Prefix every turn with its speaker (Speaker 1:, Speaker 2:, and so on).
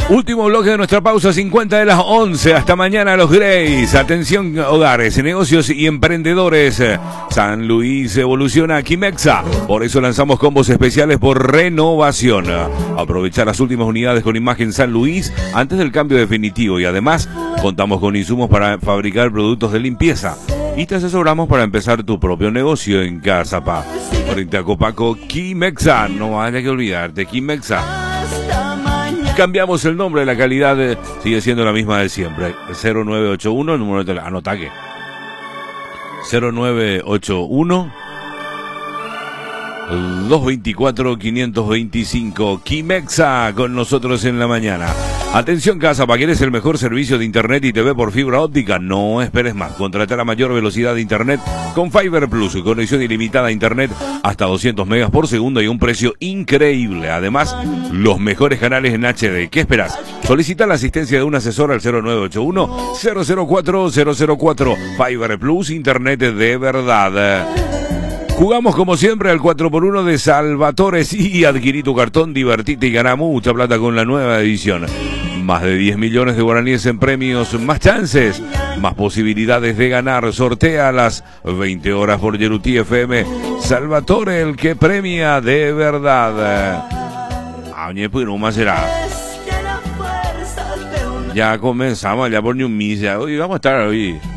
Speaker 1: Último bloque de nuestra pausa, 50 de las 11. Hasta mañana los Grays. Atención hogares, negocios y emprendedores. San Luis evoluciona Kimexa. Por eso lanzamos combos especiales por renovación. Aprovechar las últimas unidades con imagen San Luis antes del cambio definitivo. Y además contamos con insumos para fabricar productos de limpieza. Y te asesoramos para empezar tu propio negocio en Cazapá. Frente a Copaco, Kimexa. No haya que olvidarte, Kimexa. Cambiamos el nombre, la calidad sigue siendo la misma de siempre. 0981, el número de teléfono. Anota que 0981 224-525. Kimexa con nosotros en la mañana. Atención Cazapá, ¿quieres el mejor servicio de internet y TV por fibra óptica? No esperes más. Contrata la mayor velocidad de internet con Fiber Plus. Conexión ilimitada a internet hasta 200 megas por segundo y un precio increíble. Además, los mejores canales en HD. ¿Qué esperas? Solicita la asistencia de un asesor al 0981-004-004. Fiber Plus, internet de verdad. Jugamos como siempre al 4x1 de Salvatore. Sí, adquirí tu cartón, divertite y gana mucha plata con la nueva edición. Más de 10 millones de guaraníes en premios, más chances, más posibilidades de ganar. Sortea a las 20 horas por Yeruti FM. Salvatore, el que premia de verdad. Ya comenzamos, ya por un mis. Hoy vamos a estar hoy